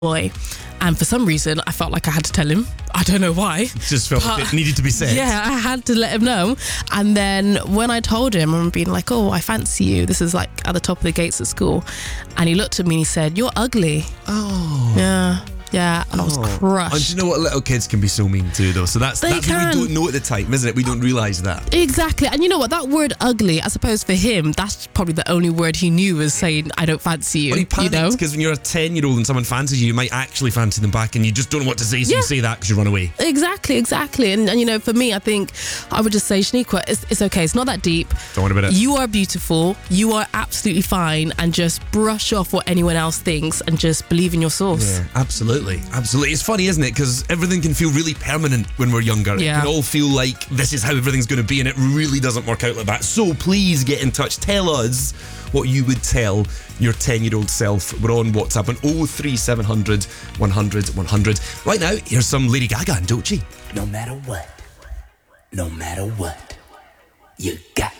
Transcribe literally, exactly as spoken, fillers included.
boy, and for some reason I felt like I had to tell him. I don't know why. Just felt but, it needed to be said. Yeah, I had to let him know. And then when I told him, I'm being like, oh, I fancy you. This is like at the top of the gates at school. And he looked at me and he said, you're ugly. Oh. Yeah. Yeah, and I was Oh. crushed. And do you know what? Little kids can be so mean too, though. So that's They that's what can. we don't know at the time, isn't it? We don't realise that. Exactly. And you know what? That word ugly, I suppose for him, that's probably the only word he knew was saying, I don't fancy you. Well, he you panics know? because when you're a ten-year-old and someone fancies you, you might actually fancy them back and you just don't know what to say, so Yeah. you say that because you run away. Exactly, exactly. And, and you know, for me, I think I would just say, Shaniqua, it's, it's okay. It's not that deep. Don't worry about it. You are beautiful. You are absolutely fine. And just brush off what anyone else thinks and just believe in your source. Yeah, absolutely. Absolutely. It's funny, isn't it? Because everything can feel really permanent when we're younger. Yeah. It can all feel like this is how everything's going to be, and it really doesn't work out like that. So please get in touch. Tell us what you would tell your ten-year-old self. We're on WhatsApp on oh three seven hundred, one hundred, one hundred. Right now, here's some Lady Gaga and Doechii. No matter what, no matter what, you